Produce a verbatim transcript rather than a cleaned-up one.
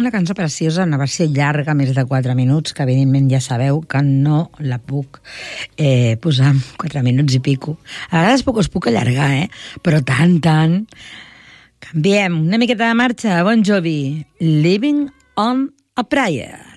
Una cançó preciosa, una versió llarga, més de quatre minuts, que evidentment ja sabeu que no la puc eh, posar en quatre minuts i pico. A vegades puc, us puc allargar, eh? Però tant, tant. Canviem una miqueta de marxa. Bon Jovi, Living on a Prayer.